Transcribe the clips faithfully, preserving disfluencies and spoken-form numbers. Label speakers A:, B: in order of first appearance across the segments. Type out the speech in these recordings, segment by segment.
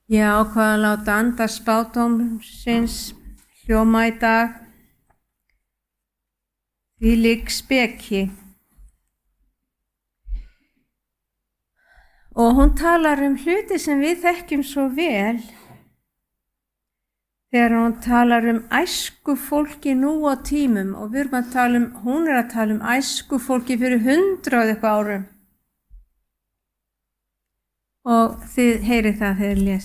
A: Ég ákvað að láta anda spádómsins hljóma í dag. Þvílík speki. Og hún talar um hluti sem við þekkjum svo vel. Þegar hún talar um æsku fólki nú á tímum og við erum að tala um, hún er að tala um æsku fólki fyrir hundrað eitthvað árum. Og þið heyrið það þegar les.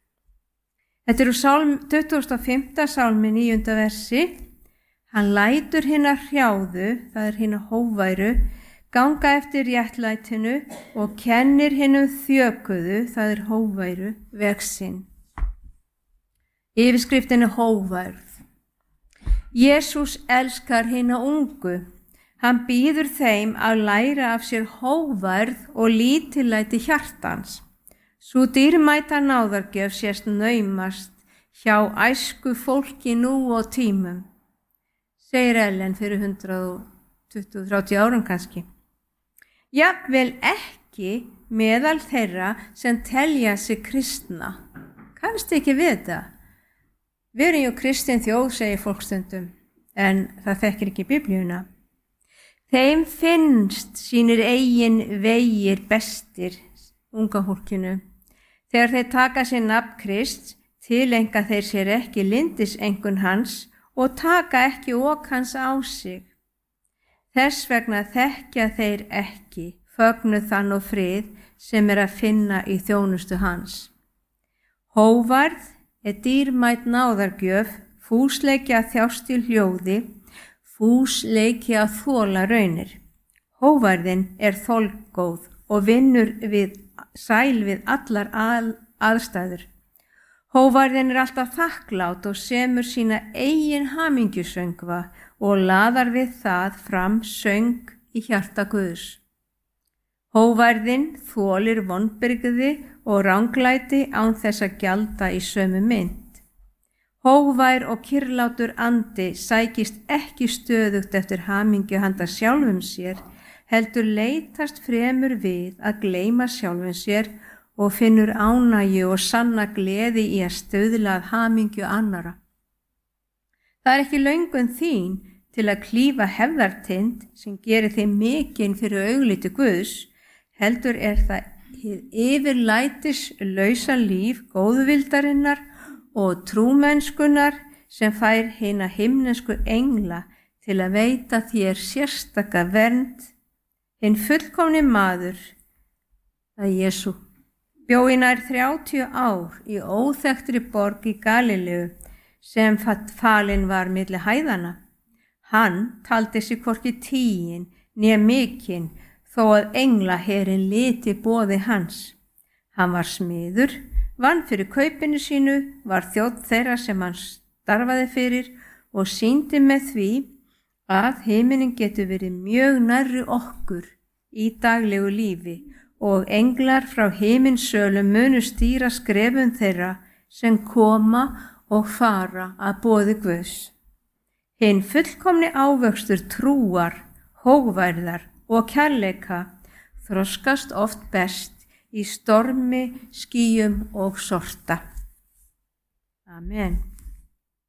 A: Þetta eru sálm tuttugasta og fimmta sálmi níunda versi. Hann lætur hina hrjáðu, það er hina hóværu, ganga eftir réttlætinu og kennir hinum þjökuðu, það er hóværu, veg sinn. Yfirskriftin er hóværð. Jesús elskar hina ungu. Hann býður þeim að læra af sér hóværð og lítillæti hjartans. Sú dýrmæta náðargjöf sést naumast hjá æsku fólki nú á tímum, segir Ellen fyrir hundrað tuttugu til þrjátíu árum kannski. Jafnvel ekki meðal þeirra sem telja sig kristna. Kannst ekki við þetta? Við erum jú kristin þjóð, segir fólk stundum, en það þekkir ekki Biblíuna. Þeim finnst sínir eigin vegir bestir, unga fólkinu. Þegar þeir taka sér nafn Krists, tilenga þeir sér ekki lyndisengun hans og taka ekki ok hans á sig. Þess vegna þekkja þeir ekki fögnuð þann og frið sem er að finna í þjónustu hans. Hóværð er dýrmæt náðargjöf, fúsleiki að þjást til hljóði, fúsleiki að þola raunir. Hóværðin er þolgóð og vinnur við, sæl við allar að, aðstæður. Hóværðin er alltaf þakklát og semur sína eigin hamingjusöngva og laðar við það fram söng í hjarta Guðs. Hóværðin þolir vonbrigði og ranglæti án þess að gjalda í sömu mynd. Hóvær og kyrrlátur andi sækist ekki stöðugt eftir hamingju handa sjálfum sér, heldur leitast fremur við að gleyma sjálfum sér og finnur ánægju og sanna gleði í að stöðla að hamingju annara. Það er ekki löngun þín til að klífa hefðartind sem gerir þig mikinn fyrir augliti Guðs, heldur er það hið yfirlætis lausa líf góðvildarinnar og trúmennskunar sem fær hina himnesku engla til að veita þér sérstaka vernd. Hinn fullkomni maður, það er Jesú, bjó í nær þrjátíu ár í óþekktri borg í Galileu sem falin var milli hæðana. Hann taldi sig hvorki tíin né mikinn þó að englaherin liti boði hans. Hann var smiður, vann fyrir kaupinu sínu, var þjónn þeirra sem hann starfaði fyrir og sýndi með því að himinin getur verið mjög nærri okkur í daglegu lífi og englar frá himinsölum munu stýra skrefum þeirra sem koma og fara að boði Guðs. Hinn fullkomni ávöxtur trúar, hógværðar og kærleika þroskast oft best í stormi, skýjum og sorta. Amen.